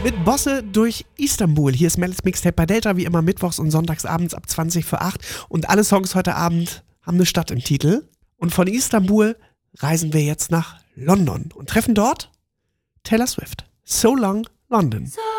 Mit Bosse durch Istanbul. Hier ist Mel's Mixtape bei Delta, wie immer mittwochs und sonntags abends ab 20 vor 8. Und alle Songs heute Abend haben eine Stadt im Titel. Und von Istanbul reisen wir jetzt nach London und treffen dort Taylor Swift. So Long London. So